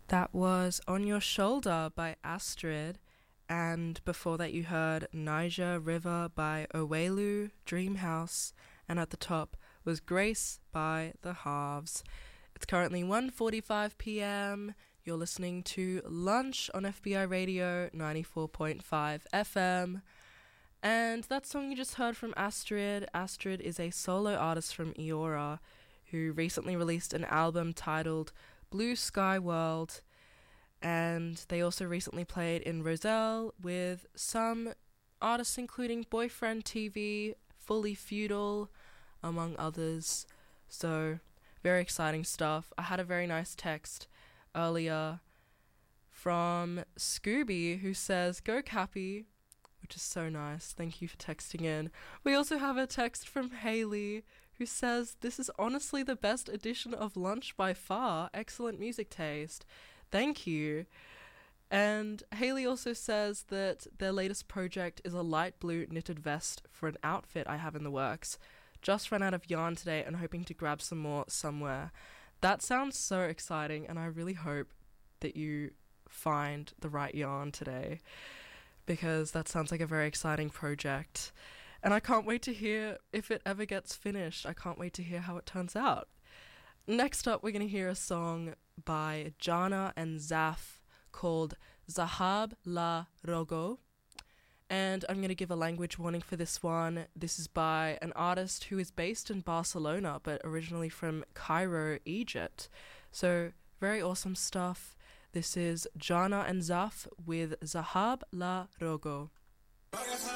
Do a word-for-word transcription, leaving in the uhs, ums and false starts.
That was On Your Shoulder by Astrid, and before that you heard Niger River by Owelu Dreamhouse, and at the top was Grace by The Halves. It's currently one forty-five p m. You're listening to Lunch on F B I Radio ninety-four point five F M. And that song you just heard from Astrid. Astrid is a solo artist from Eora who recently released an album titled Blue Sky World, and they also recently played in Roselle with some artists including Boyfriend T V, Fully Feudal, among others. So, very exciting stuff. I had a very nice text earlier from Scooby who says, "Go Cappy," which is so nice. Thank you for texting in. We also have a text from Hayley who says, "This is honestly the best edition of Lunch by far. Excellent music taste. Thank you." And Hayley also says that their latest project is a light blue knitted vest for an outfit I have in the works. Just ran out of yarn today and hoping to grab some more somewhere. That sounds so exciting, and I really hope that you find the right yarn today, because that sounds like a very exciting project. And I can't wait to hear if it ever gets finished. I can't wait to hear how it turns out. Next up, we're going to hear a song by Jana and Zaf called Zahab La Rogo. And I'm going to give a language warning for this one. This is by an artist who is based in Barcelona, but originally from Cairo, Egypt. So, very awesome stuff. This is Jana and Zaf with Zahab La Rogo.